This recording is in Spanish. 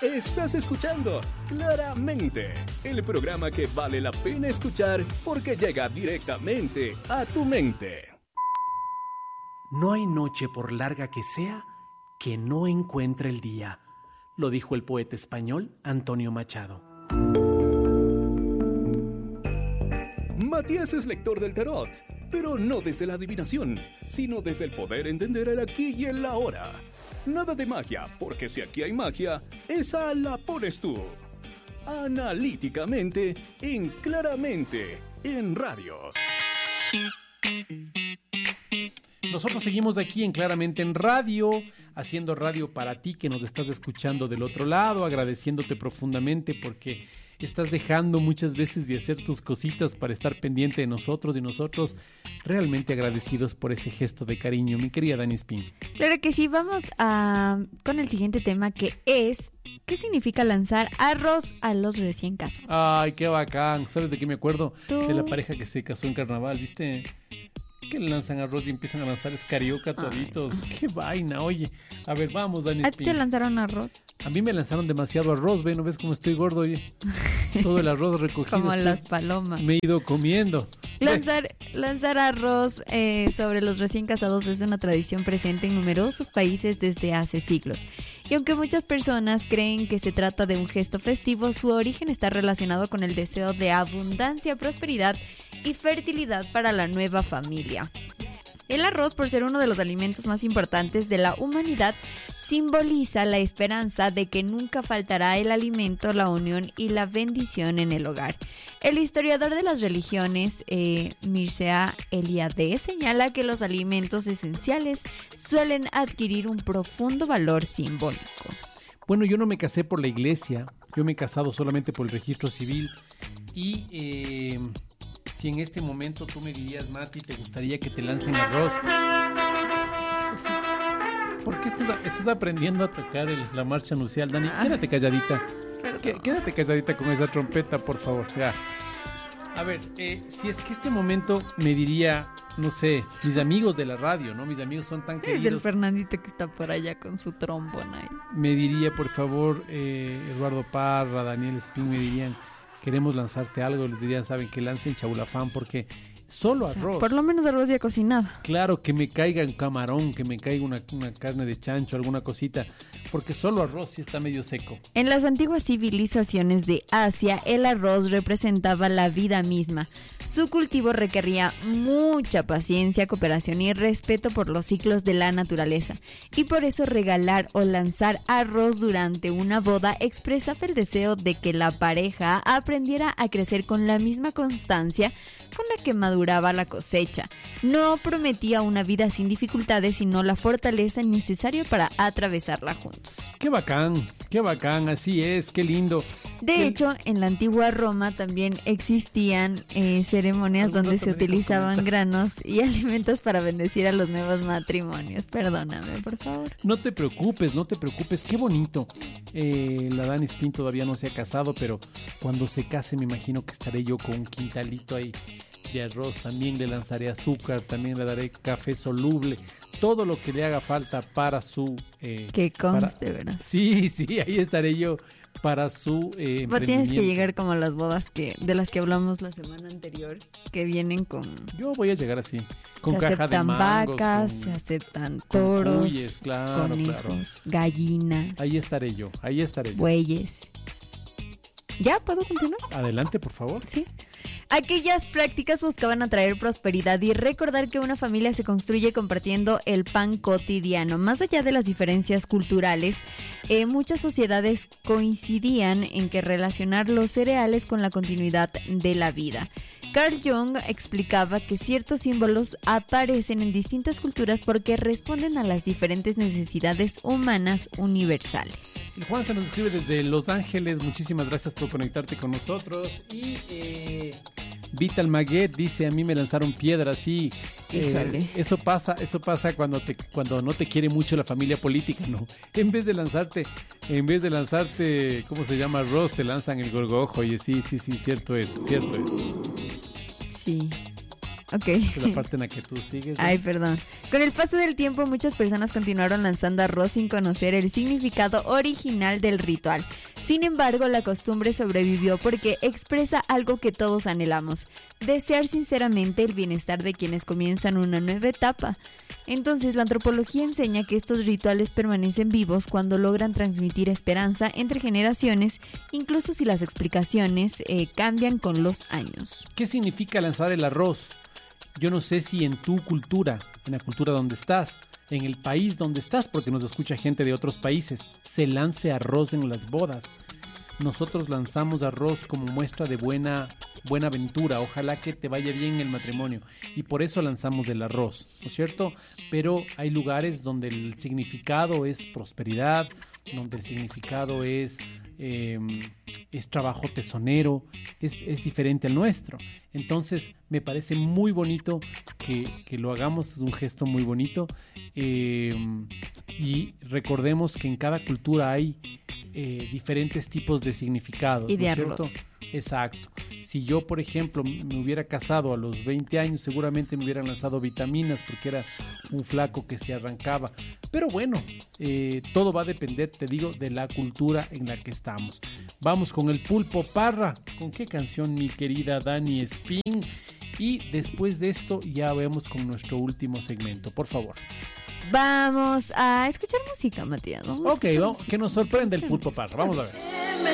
Estás escuchando Claramente, el programa que vale la pena escuchar porque llega directamente a tu mente. No hay noche, por larga que sea, que no encuentre el día, lo dijo el poeta español Antonio Machado. Matías es lector del tarot, pero no desde la adivinación, sino desde el poder entender el aquí y el ahora. Nada de magia, porque si aquí hay magia, esa la pones tú. Analíticamente, en Claramente, en radio. Nosotros seguimos aquí en Claramente en Radio, haciendo radio para ti que nos estás escuchando del otro lado, agradeciéndote profundamente porque estás dejando muchas veces de hacer tus cositas para estar pendiente de nosotros y nosotros realmente agradecidos por ese gesto de cariño, mi querida Dani Spin. Claro que sí, vamos con el siguiente tema que es ¿qué significa lanzar arroz a los recién casados? Ay, qué bacán, ¿sabes de qué me acuerdo? ¿Tú? De la pareja que se casó en carnaval, ¿viste? Que le lanzan arroz y empiezan a lanzar carioca toditos. Qué vaina, oye. A ver, vamos, Dani. ¿A ti te lanzaron arroz? A mí me lanzaron demasiado arroz, ¿no ves cómo estoy gordo? Oye? Todo el arroz recogido. Como las palomas. Me he ido comiendo. Lanzar arroz sobre los recién casados es una tradición presente en numerosos países desde hace siglos. Y aunque muchas personas creen que se trata de un gesto festivo, su origen está relacionado con el deseo de abundancia, prosperidad y fertilidad para la nueva familia. El arroz, por ser uno de los alimentos más importantes de la humanidad, simboliza la esperanza de que nunca faltará el alimento, la unión y la bendición en el hogar. El historiador de las religiones, Mircea Eliade, señala que los alimentos esenciales suelen adquirir un profundo valor simbólico. Bueno, yo no me casé por la iglesia, yo me he casado solamente por el registro civil y si en este momento tú me dirías, Mati, ¿te gustaría que te lancen arroz? ¿Por qué estás aprendiendo a tocar la marcha nupcial, Dani? Quédate calladita. Quédate calladita con esa trompeta, por favor. Ya. A ver, si es que este momento me diría, no sé, mis amigos de la radio, ¿no? Mis amigos son tan queridos. Es el Fernandito que está por allá con su trombón ahí. Me diría, por favor, Eduardo Parra, Daniel Spin, me dirían, queremos lanzarte algo. Les dirían, saben, que lancen chaulafán porque solo arroz. Por lo menos arroz ya cocinado. Claro, que me caiga un camarón, que me caiga una carne de chancho, alguna cosita, porque solo arroz sí está medio seco. En las antiguas civilizaciones de Asia, el arroz representaba la vida misma. Su cultivo requería mucha paciencia, cooperación y respeto por los ciclos de la naturaleza. Y por eso regalar o lanzar arroz durante una boda expresaba el deseo de que la pareja aprendiera a crecer con la misma constancia con la que maduraba la cosecha. No prometía una vida sin dificultades, sino la fortaleza necesaria para atravesarla juntos. ¡Qué bacán! Así es, qué lindo. De hecho, en la antigua Roma también existían ceremonias donde se utilizaban granos y alimentos para bendecir a los nuevos matrimonios. Perdóname, por favor. No te preocupes, qué bonito. La Dani Spin todavía no se ha casado, pero cuando se case me imagino que estaré yo con un quintalito ahí de arroz. También le lanzaré azúcar, también le daré café soluble, todo lo que le haga falta para su... que conste, ¿verdad? Sí, ahí estaré yo para su Vos tienes que llegar como a las bodas de las que hablamos la semana anterior, que vienen con... Yo voy a llegar así, con se caja de mangos. Se aceptan vacas, se aceptan toros, cuyes, claro, conejos, gallinas. Ahí estaré yo. Bueyes. ¿Ya puedo continuar? Adelante, por favor. Sí. Aquellas prácticas buscaban atraer prosperidad y recordar que una familia se construye compartiendo el pan cotidiano. Más allá de las diferencias culturales, muchas sociedades coincidían en que relacionar los cereales con la continuidad de la vida. Carl Jung explicaba que ciertos símbolos aparecen en distintas culturas porque responden a las diferentes necesidades humanas universales. El Juan se nos escribe desde Los Ángeles, muchísimas gracias por conectarte con nosotros. Y Vital Maguet dice, a mí me lanzaron piedras, sí. Eso pasa cuando no te quiere mucho la familia política, ¿no? En vez de lanzarte, ¿cómo se llama? Arroz, te lanzan el gorgojo. Oye, sí, cierto es. Sí. Ok. Es la parte en la que tú sigues. Ay, perdón. Con el paso del tiempo, muchas personas continuaron lanzando arroz sin conocer el significado original del ritual. Sin embargo, la costumbre sobrevivió porque expresa algo que todos anhelamos: desear sinceramente el bienestar de quienes comienzan una nueva etapa. Entonces, la antropología enseña que estos rituales permanecen vivos cuando logran transmitir esperanza entre generaciones, incluso si las explicaciones cambian con los años. ¿Qué significa lanzar el arroz? Yo no sé si en tu cultura, en la cultura donde estás, en el país donde estás, porque nos escucha gente de otros países, se lance arroz en las bodas. Nosotros lanzamos arroz como muestra de buena aventura. Ojalá que te vaya bien en el matrimonio. Y por eso lanzamos el arroz, ¿no es cierto? Pero hay lugares donde el significado es prosperidad, donde el significado es trabajo tesonero, es diferente al nuestro. Entonces me parece muy bonito que lo hagamos, es un gesto muy bonito, y recordemos que en cada cultura hay diferentes tipos de significados, y de ¿no es cierto? arroz. Exacto. Si yo, por ejemplo, me hubiera casado a los 20 años, seguramente me hubieran lanzado vitaminas porque era un flaco que se arrancaba. Pero bueno, todo va a depender, te digo, de la cultura en la que estamos. Vamos con el Pulpo Parra. ¿Con qué canción, mi querida Dani Spin? Y después de esto ya vemos con nuestro último segmento. Por favor. Vamos a escuchar música, Matías. Ok, vamos, que nos sorprende el Pulpo Parra. Vamos a ver.